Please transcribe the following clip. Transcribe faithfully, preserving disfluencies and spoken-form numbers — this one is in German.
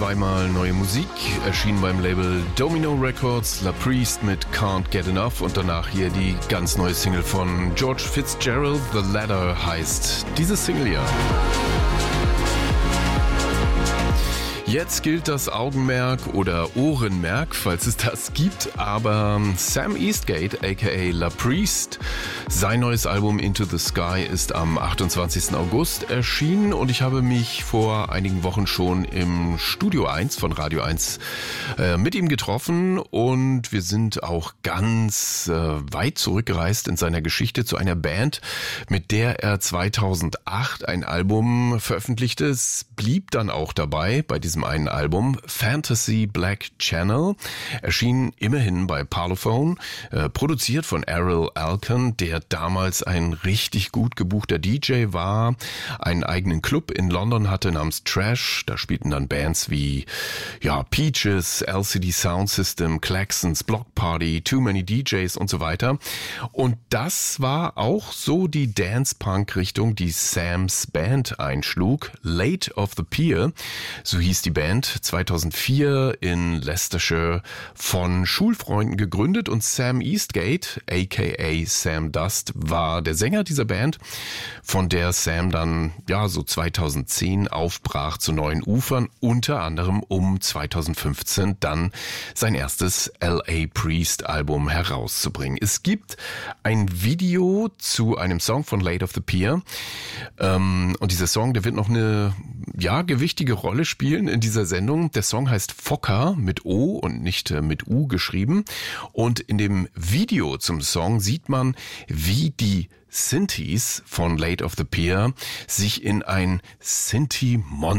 Zweimal neue Musik, erschien beim Label Domino Records, La Priest mit Can't Get Enough und danach hier die ganz neue Single von George Fitzgerald, The Ladder heißt diese Single hier. Jetzt gilt das Augenmerk oder Ohrenmerk, falls es das gibt, aber Sam Eastgate, aka La Priest, sein neues Album Into the Sky ist am achtundzwanzigsten August erschienen und ich habe mich vor einigen Wochen schon im Studio eins von Radio eins äh, mit ihm getroffen und wir sind auch ganz äh, weit zurückgereist in seiner Geschichte zu einer Band, mit der er zweitausendacht ein Album veröffentlichte. Es blieb dann auch dabei bei diesem ein Album, Fantasy Black Channel, erschien immerhin bei Parlophone, äh, produziert von Errol Alkan, der damals ein richtig gut gebuchter D J war, einen eigenen Club in London hatte namens Trash, da spielten dann Bands wie ja Peaches, L C D Sound System, Klaxons, Block Party, Too Many D Js und so weiter. Und das war auch so die Dance-Punk-Richtung, die Sams Band einschlug, Late of the Pier, so hieß die Band, zweitausendvier in Leicestershire von Schulfreunden gegründet und Sam Eastgate, aka Sam Dust, war der Sänger dieser Band, von der Sam dann ja so zweitausendzehn aufbrach zu neuen Ufern, unter anderem um zweitausendfünfzehn dann sein erstes L A Priest Album herauszubringen. Es gibt ein Video zu einem Song von Late of the Pier ähm, und dieser Song, der wird noch eine ja gewichtige Rolle spielen in dieser Sendung. Der Song heißt Fokker mit O und nicht mit U geschrieben. Und in dem Video zum Song sieht man, wie die Synthes von Late of the Pier sich in ein Synthi-Monster